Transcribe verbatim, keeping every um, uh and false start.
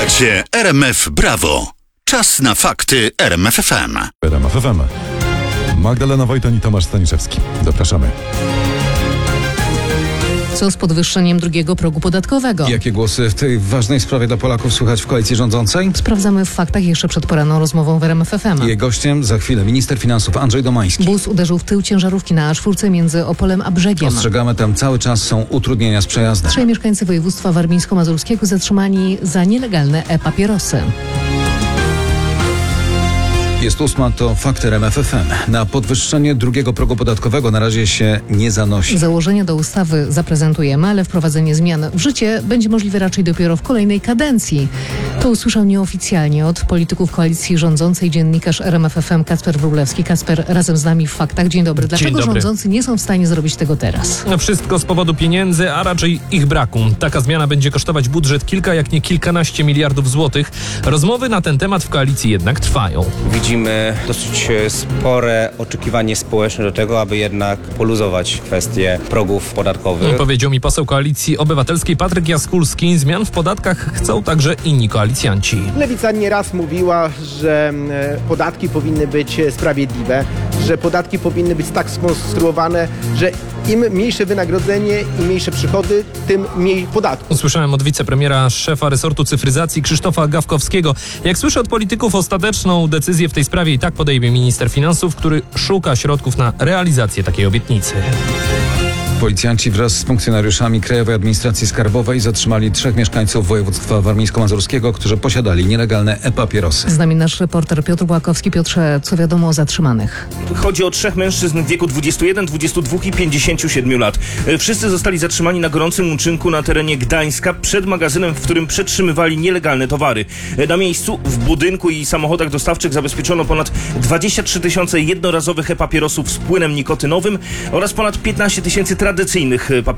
Słuchacie R M F Brawo. Czas na fakty R M F F M. R M F F M. Magdalena Wojtan i Tomasz Staniszewski. Zapraszamy. Co z podwyższeniem drugiego progu podatkowego? Jakie głosy w tej ważnej sprawie dla Polaków słychać w koalicji rządzącej? Sprawdzamy w faktach jeszcze przed poranną rozmową w R M F F M. Jej gościem za chwilę minister finansów Andrzej Domański. Bus uderzył w tył ciężarówki na A cztery między Opolem a Brzegiem. Ostrzegamy, tam cały czas są utrudnienia z przejazdem. Trzej mieszkańcy województwa warmińsko-mazurskiego zatrzymani za nielegalne e-papierosy. Jest ósma, to fakty R M F F M. Na podwyższenie drugiego progu podatkowego na razie się nie zanosi. Założenia do ustawy zaprezentujemy, ale wprowadzenie zmian w życie będzie możliwe raczej dopiero w kolejnej kadencji. To usłyszał nieoficjalnie od polityków koalicji rządzącej dziennikarz R M F F M Kacper Wróblewski. Kacper, razem z nami w faktach. Dzień dobry. Dlaczego Dzień dobry. rządzący nie są w stanie zrobić tego teraz? Wszystko z powodu pieniędzy, a raczej ich braku. Taka zmiana będzie kosztować budżet kilka, jak nie kilkanaście miliardów złotych. Rozmowy na ten temat w koalicji jednak trwają. Widzimy dosyć spore oczekiwanie społeczne do tego, aby jednak poluzować kwestie progów podatkowych. Powiedział mi poseł Koalicji Obywatelskiej Patryk Jaskulski. Zmian w podatkach chcą także inni koalicjanci. Lewica nieraz mówiła, że podatki powinny być sprawiedliwe, że podatki powinny być tak skonstruowane, że im mniejsze wynagrodzenie i mniejsze przychody, tym mniej podatków. Usłyszałem od wicepremiera, szefa resortu cyfryzacji Krzysztofa Gawkowskiego. Jak słyszę od polityków, ostateczną decyzję w tej sprawie i tak podejmie minister finansów, który szuka środków na realizację takiej obietnicy. Policjanci wraz z funkcjonariuszami Krajowej Administracji Skarbowej zatrzymali trzech mieszkańców województwa warmińsko-mazurskiego, którzy posiadali nielegalne e-papierosy. Z nami nasz reporter Piotr Błakowski. Piotrze, co wiadomo o zatrzymanych? Chodzi o trzech mężczyzn w wieku dwudziestu jeden, dwudziestu dwóch i pięćdziesięciu siedmiu lat. Wszyscy zostali zatrzymani na gorącym uczynku na terenie Gdańska przed magazynem, w którym przetrzymywali nielegalne towary. Na miejscu, w budynku i samochodach dostawczych zabezpieczono ponad dwadzieścia trzy tysiące jednorazowych e-papierosów z płynem nikotynowym oraz ponad piętnaście tysięcy tradycyjnych papierosów